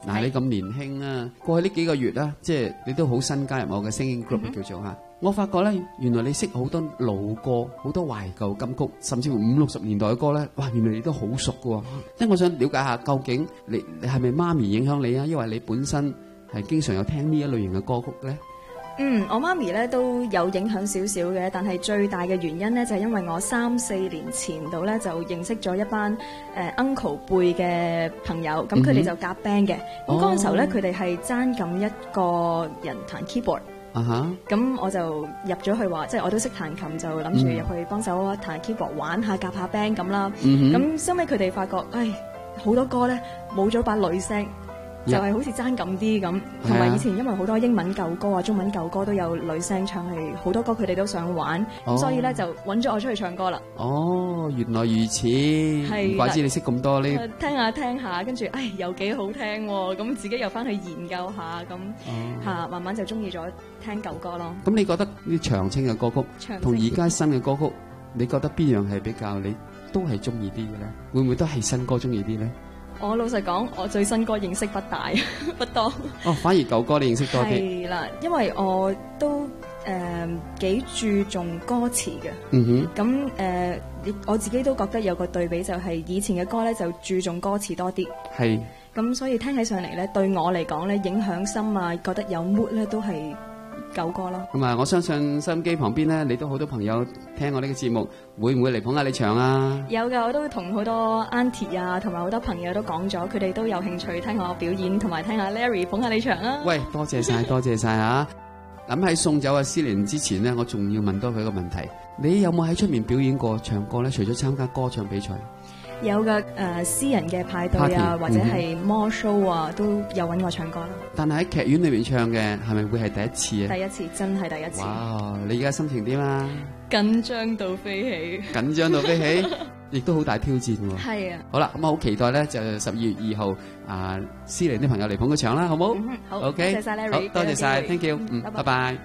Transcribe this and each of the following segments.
嗱，你咁年輕啊，過去呢幾個月啦，即係你都好新加入我嘅 singing group 叫做嚇。我發覺咧，原來你識好多老歌，好多懷舊金曲，甚至乎50、60年代嘅歌咧，哇！原來你都好熟嘅喎。即係我想了解下，究竟你係咪媽咪影響你啊？因為你本身係經常有聽呢一類型嘅歌曲咧？ 我媽咪咧都有影響少少嘅，但係最大嘅原因咧就係因為我3、4年前度咧就認識咗一班uncle 輩嘅朋友，咁佢哋就夾 band 嘅。咁嗰陣時候咧，佢哋係爭緊一個人彈 keyboard。咁我就入咗去話，即係我都識彈琴，就諗住入去幫手彈 keyboard 玩下夾下 band 咁啦。咁收尾佢哋發覺，好多歌咧冇咗把女聲。就係好似爭咁啲咁，同埋以前因為好多英文舊歌啊、中文舊歌都有女聲唱，係好多歌佢哋都想玩，所以咧就揾咗我出去唱歌啦。 哦，原來如此，唔怪之你識咁多呢。 聽下，跟住又幾好聽喎，咁自己又翻去研究下，咁慢慢就中意咗聽舊歌咯。 咁你覺得啲長青嘅歌曲同而家新嘅歌曲，你覺得邊樣係比較你都係中意啲嘅咧？會唔會都係新歌中意啲咧？ 我老實講，我對新歌認識不大，不多。 反而舊歌你認識多啲。 係啦，因為我都幾注重歌詞嘅。咁我自己都覺得有個對比，就係以前嘅歌咧就注重歌詞多啲。係。咁所以聽起上嚟咧，對我嚟講咧，影響深啊，覺得有 mood 咧，都係舊歌咯。咁啊，我相信收音機旁邊咧，你都好多朋友聽我呢個節目，會唔會嚟捧下你場啊？有㗎，我都同好多 auntie 啊，同埋好多朋友都講咗，佢哋都有興趣聽我表演，同埋聽下 Larry 捧下你場啊！喂，多謝晒，多謝晒嚇！咁喺送走阿思蓮之前咧，我仲要問多佢一個問題：你有冇喺出面表演過唱歌咧？除咗參加歌唱比賽？有嘅，私人嘅派對啊，或者係 more show 啊，都有揾我唱歌啦。但係喺劇院裏邊唱嘅，係咪會係第一次啊？第一次，真係第一次。哇！你而家心情點啊？緊張到飛起。緊張到飛起，亦都好大挑戰喎。係啊。好啦，咁我好期待咧，就12月2號思蓮啲朋友嚟捧個場啦，好冇？好。OK。多謝晒 Larry。好，多謝晒 ，thank you。拜拜。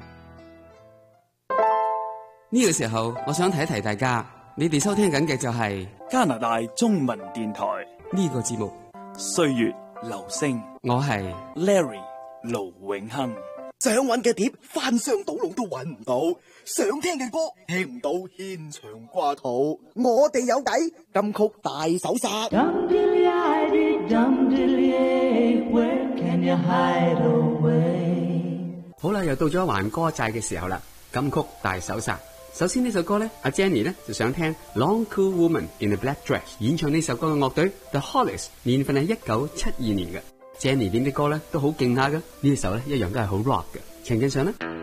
呢個時候，我想提一提大家。你哋收聽緊嘅就係加拿大中文電台呢個節目《歲月留聲》，我係 Larry 盧永亨。想揾嘅碟翻箱倒籠都揾唔到，想聽嘅歌聽唔到，牽腸掛肚。我哋有計，金曲大搜殺。好啦，又到咗還歌債嘅時候啦，金曲大搜殺。首先呢首歌咧，阿 Jenny 咧就想聽 Long Cool Woman in a Black Dress。演唱呢首歌嘅樂隊 The Hollies， 年份係1972年嘅。Jenny 點啲歌咧都好勁下嘅，呢首咧一樣都係好 rock 嘅。情景上咧。